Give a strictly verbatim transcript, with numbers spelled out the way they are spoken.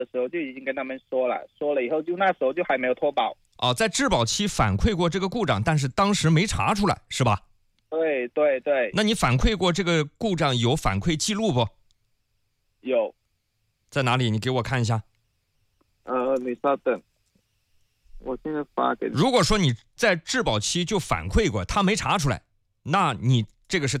的时候就已经跟他们说了，说了以后就那时候就还没有脱保。 哦，在质保期反馈过这个故障，但是当时没查出来，是吧？ 对对对。 那你反馈过这个故障有反馈记录不？ 有。 在哪里？你给我看一下。 呃，你稍等，我现在发给你。 如果说你在质保期就反馈过，他没查出来，那你这个是